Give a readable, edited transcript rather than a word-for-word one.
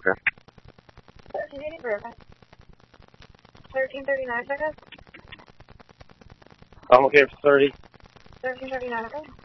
Okay. 1339 seconds. I'm okay for 30. 1339, okay.